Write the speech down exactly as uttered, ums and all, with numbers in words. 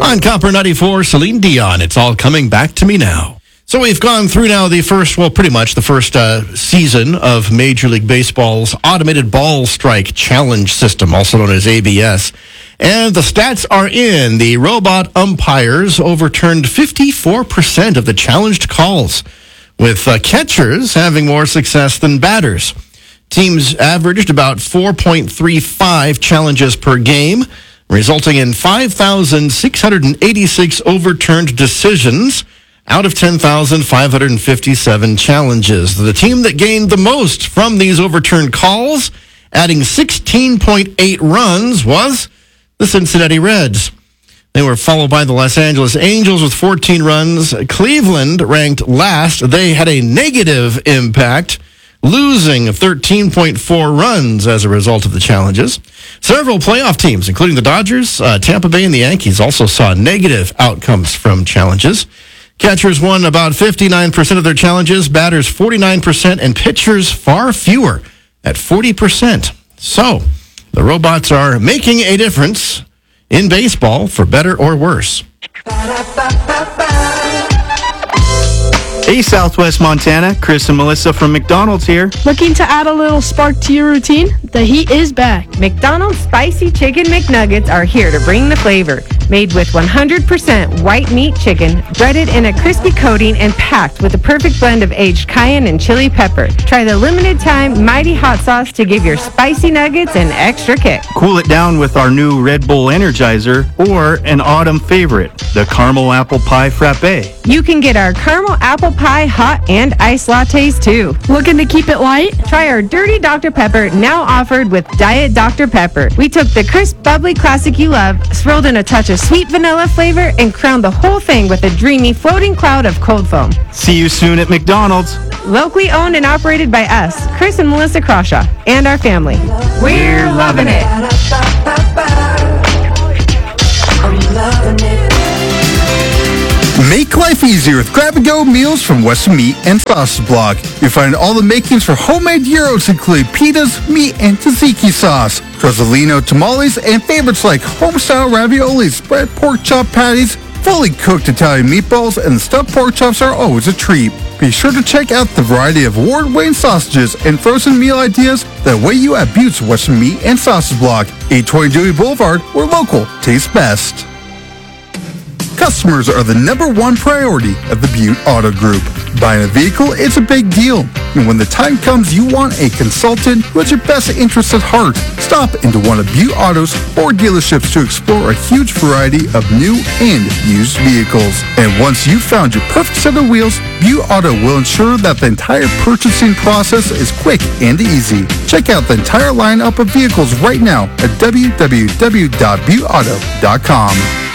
On Copper ninety-four, Celine Dion, It's All Coming Back to Me Now. So we've gone through now the first, well, pretty much the first uh, season of Major League Baseball's Automated Ball Strike Challenge System, also known as A B S. And the stats are in. The robot umpires overturned fifty-four percent of the challenged calls, with uh, catchers having more success than batters. Teams averaged about four point three five challenges per game, resulting in five thousand six hundred eighty-six overturned decisions out of ten thousand five hundred fifty-seven challenges. The team that gained the most from these overturned calls, adding sixteen point eight runs, was the Cincinnati Reds. They were followed by the Los Angeles Angels with fourteen runs. Cleveland ranked last. They had a negative impact, losing thirteen point four runs as a result of the challenges. Several playoff teams, including the Dodgers, uh, Tampa Bay, and the Yankees, also saw negative outcomes from challenges. Catchers won about fifty-nine percent of their challenges, batters forty-nine percent, and pitchers far fewer at forty percent. So, the robots are making a difference in baseball, for better or worse. Hey, Southwest Montana, Chris and Melissa from McDonald's here. Looking to add a little spark to your routine? The heat is back. McDonald's Spicy Chicken McNuggets are here to bring the flavor. Made with one hundred percent white meat chicken, breaded in a crispy coating and packed with a perfect blend of aged cayenne and chili pepper. Try the limited time Mighty Hot Sauce to give your spicy nuggets an extra kick. Cool it down with our new Red Bull Energizer or an autumn favorite, the Caramel Apple Pie Frappe. You can get our caramel apple pie hot and iced lattes too. Looking to keep it light? Try our Dirty Doctor Pepper, now offered with Diet Doctor Pepper. We took the crisp, bubbly classic you love, swirled in a touch of sweet vanilla flavor, and crowned the whole thing with a dreamy floating cloud of cold foam. See you soon at McDonald's. Locally owned and operated by us, Chris and Melissa Crawshaw, and our family. We're loving it. I'm loving it. Make life easier with grab-and-go meals from Western Meat and Sausage Block. You'll find all the makings for homemade gyros, including pitas, meat, and tzatziki sauce, Rosalino tamales, and favorites like home-style raviolis, spread pork chop patties, fully cooked Italian meatballs, and the stuffed pork chops are always a treat. Be sure to check out the variety of award-winning sausages and frozen meal ideas that await you at Butte's Western Meat and Sausage Block, eight twenty Dewey Boulevard, where local tastes best. Customers are the number one priority of the Butte Auto Group. Buying a vehicle is a big deal, and when the time comes you want a consultant who has your best interests at heart, stop into one of Butte Auto's four dealerships to explore a huge variety of new and used vehicles. And once you've found your perfect set of wheels, Butte Auto will ensure that the entire purchasing process is quick and easy. Check out the entire lineup of vehicles right now at w w w dot butte auto dot com.